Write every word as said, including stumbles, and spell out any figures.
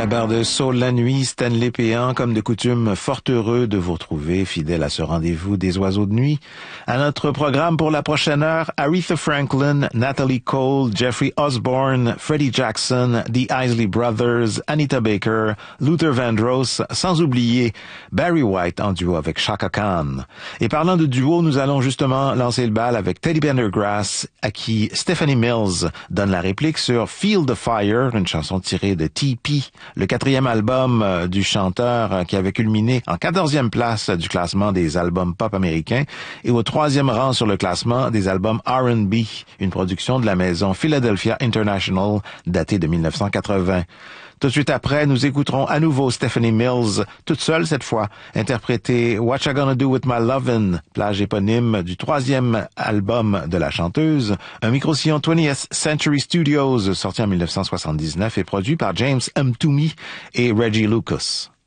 la barre de Soul la nuit, Stanley Péan, comme de coutume, fort heureux de vous retrouver, fidèle à ce rendez-vous des oiseaux de nuit. À notre programme pour la prochaine heure, Aretha Franklin, Natalie Cole, Jeffrey Osborne, Freddie Jackson, The Isley Brothers, Anita Baker, Luther Vandross, sans oublier Barry White en duo avec Chaka Khan. Et parlant de duo, nous allons justement lancer le bal avec Teddy Pendergrass, à qui Stephanie Mills donne la réplique sur Feel the Fire, une chanson tirée de T P, le quatrième album euh, du chanteur euh, qui avait culminé en quatorzième place du classement des albums pop américains et au troisième rang sur le classement des albums R and B, une production de la maison Philadelphia International datée de mille neuf cent quatre-vingts. Tout de suite après, nous écouterons à nouveau Stephanie Mills, toute seule cette fois, interpréter What You Gonna Do With My Lovin', plage éponyme du troisième album de la chanteuse, un micro-sillon twentieth Century Studios sorti en mille neuf cent soixante-dix-neuf et produit par James M. Toomey et Reggie Lucas.